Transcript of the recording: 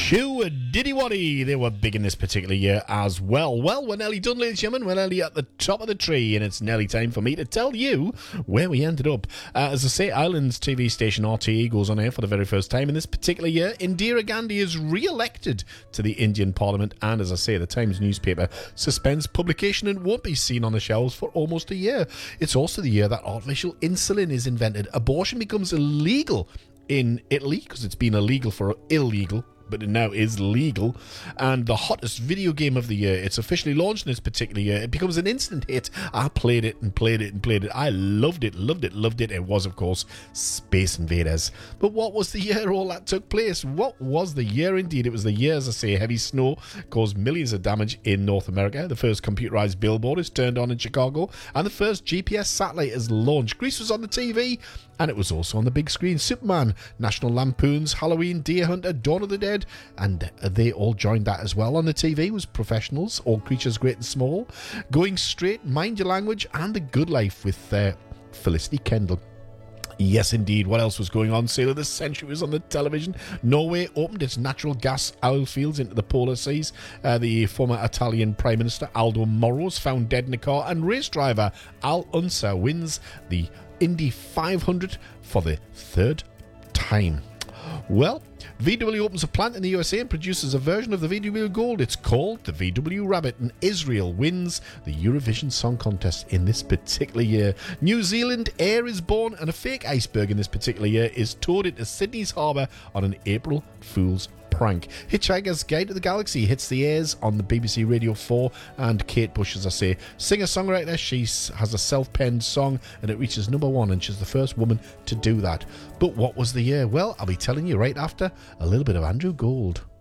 Shoe Diddy Waddy, they were big in this particular year as well. Well, we're nearly done, ladies and gentlemen. We're nearly at the top of the tree, and it's nearly time for me to tell you where we ended up. As I say, Ireland's TV station RTE goes on air for the very first time in this particular year. Indira Gandhi is re-elected to the Indian Parliament, and as I say, the Times newspaper suspends publication and won't be seen on the shelves for almost a year. It's also the year that artificial insulin is invented. Abortion becomes illegal in Italy, because it's been illegal for illegal, but it now is legal. And the hottest video game of the year, it's officially launched in this particular year. It becomes an instant hit. I played it and played it and played it. I loved it. It was, of course, Space Invaders. But what was the year all that took place? What was the year indeed? It was the year, as I say, heavy snow caused millions of damage in North America. The first computerized billboard is turned on in Chicago, and the first GPS satellite is launched. Grease was on the TV, and it was also on the big screen. Superman, National Lampoon's Halloween, Deer Hunter, Dawn of the Dead, and they all joined that as well. On the TV was Professionals, All Creatures Great and Small, Going Straight, Mind Your Language, and The Good Life with Felicity Kendall. Yes, indeed. What else was going on? Sale of the Century was on the television. Norway opened its natural gas oil fields into the polar seas. The former Italian Prime Minister Aldo Moro was found dead in a car. And race driver Al Unser wins the Indy 500 for the third time. Well, VW opens a plant in the USA and produces a version of the VW Gold. It's called the VW Rabbit, and Israel wins the Eurovision Song Contest in this particular year. New Zealand Air is born, and a fake iceberg in this particular year is towed into Sydney's harbour on an April Fool's prank. Hitchhiker's Guide to the Galaxy hits the airs on the BBC Radio 4, and Kate Bush, as I say, singer-songwriter, she has a self-penned song and it reaches number 1, and she's the first woman to do that. But what was the year? Well, I'll be telling you right after a little bit of Andrew Gold.